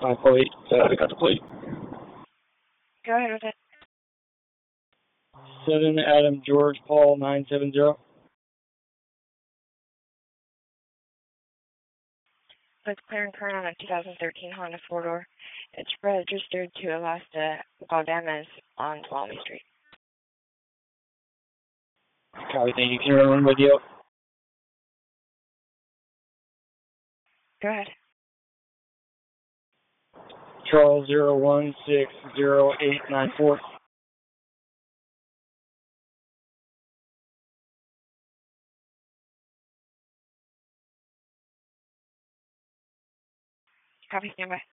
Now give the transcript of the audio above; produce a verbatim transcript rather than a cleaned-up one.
My plate. Uh, I got the plate. Go ahead with it. Seven Adam George Paul nine seven zero. It's clear and current on a two thousand thirteen Honda four door. It's registered to Alasta Galdames on Tuolumne Street. Copy, thank you. Can you remember my deal? Go ahead. Charles zero one six zero eight nine four. Copy, stand by.